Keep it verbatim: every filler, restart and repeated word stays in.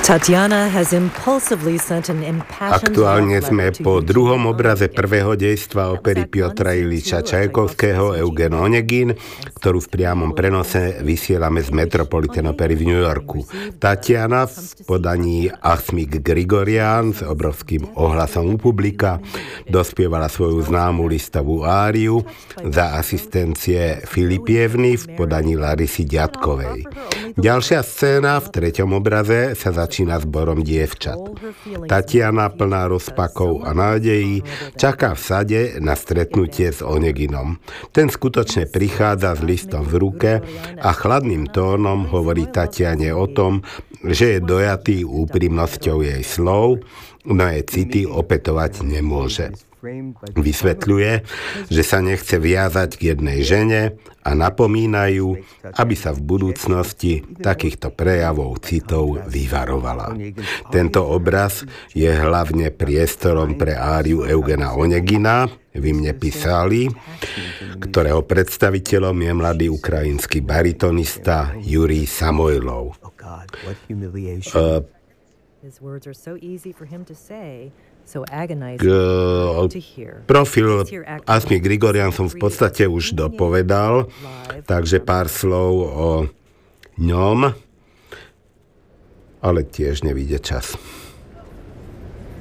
Aktuálne sme po druhom obraze prvého dejstva opery Piotra Iliča Čajkovského Eugen Onegin, ktorú v priamom prenose vysielame z Metropolitan Opery v New Yorku. Tatiana v podaní Asmik Grigorian s obrovským ohlasom u publika dospievala svoju známu listovú áriu za asistencie Filipievny v podaní Larisy Ďatkovej. Ďalšia scéna v treťom obraze sa začína zborom dievčat. Tatiana, plná rozpakov a nádejí, čaká v sade na stretnutie s Oneginom. Ten skutočne prichádza s listom v ruke a chladným tónom hovorí Tatiane o tom, že je dojatý úprimnosťou jej slov, no jej city opätovať nemôže. Vysvetľuje, že sa nechce viazať k jednej žene a napomínajú, aby sa v budúcnosti takýchto prejavov citov vyvarovala. Tento obraz je hlavne priestorom pre áriu Eugena Onegina, vy mne písali, ktorého predstaviteľom je mladý ukrajinský baritonista Jurij Samojlov. Uh, Profil Asmik Grigorian som v podstate už dopovedal, takže pár slov o ňom, ale tiež nevíde čas.